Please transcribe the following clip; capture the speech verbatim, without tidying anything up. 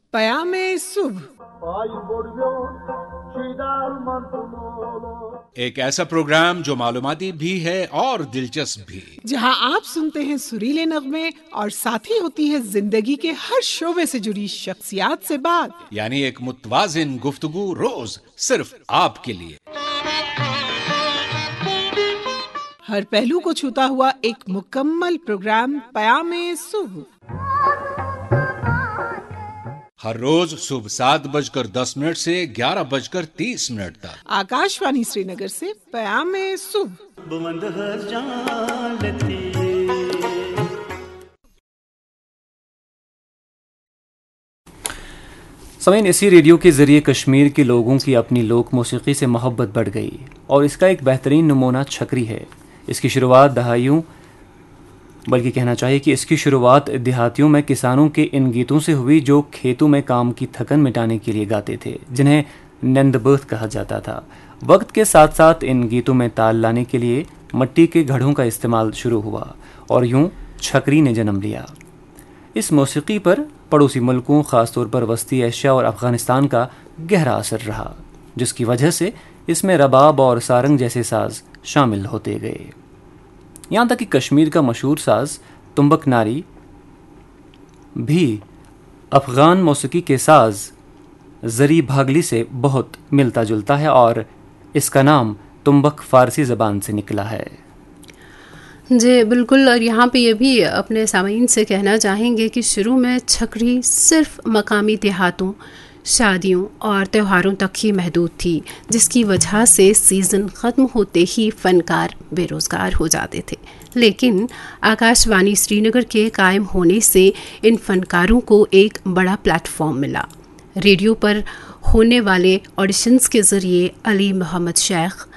पयामे सुबह, एक ऐसा प्रोग्राम जो मालूमाती भी है और दिलचस्प भी, जहां आप सुनते हैं सुरीले नगमे और साथ ही होती है जिंदगी के हर शोबे से जुड़ी शख्सियात से बात। यानी एक मुतवाजिन गुफ्तगू रोज सिर्फ आपके लिए। हर पहलू को छूता हुआ एक मुकम्मल प्रोग्राम पयामे सुबह, हर रोज सुबह सात बजकर दस मिनट से ग्यारह बजकर तीस मिनट तक आकाशवाणी श्रीनगर से पयामे सुबह। समीन, इसी रेडियो के ज़रिए कश्मीर के लोगों की अपनी लोक मौसीकी से मोहब्बत बढ़ गई और इसका एक बेहतरीन नमूना छकरी है। इसकी शुरुआत दहाइयों बल्कि कहना चाहिए कि इसकी शुरुआत देहातियों में किसानों के इन गीतों से हुई जो खेतों में काम की थकन मिटाने के लिए गाते थे, जिन्हें नंदबर्थ कहा जाता था। वक्त के साथ साथ इन गीतों में ताल लाने के लिए मिट्टी के घड़ों का इस्तेमाल शुरू हुआ और यूं छकरी ने जन्म लिया। इस मौसीकी पर पड़ोसी मुल्कों, ख़ासतौर पर वस्ती एशिया और अफ़गानिस्तान का गहरा असर रहा, जिसकी वजह से इसमें रबाब और सारंग जैसे साज शामिल होते गए। यहाँ तक कि कश्मीर का मशहूर साज तुम्बक नारी भी अफ़गान मौसीकी के साज ज़री भागली से बहुत मिलता जुलता है और इसका नाम तुम्बक फ़ारसी ज़बान से निकला है। जी बिल्कुल, और यहाँ पे ये भी अपने सामीन से कहना चाहेंगे कि शुरू में छकरी सिर्फ मकामी देहातों, शादियों और त्योहारों तक ही महदूद थी, जिसकी वजह से सीज़न ख़त्म होते ही फ़नकार बेरोज़गार हो जाते थे। लेकिन आकाशवाणी श्रीनगर के कायम होने से इन फ़नकारों को एक बड़ा प्लेटफॉर्म मिला। रेडियो पर होने वाले ऑडिशंस के ज़रिए अली मोहम्मद शेख,